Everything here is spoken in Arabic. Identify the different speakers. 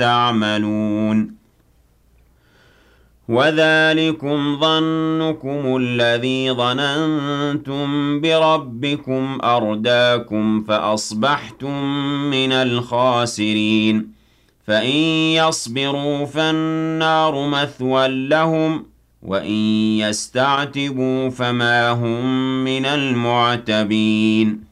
Speaker 1: تعملون وذلكم ظنكم الذي ظننتم بربكم أرداكم فأصبحتم من الخاسرين فإن يصبروا فالنار مثوى لهم وإن يستعتبوا فما هم من المعتبين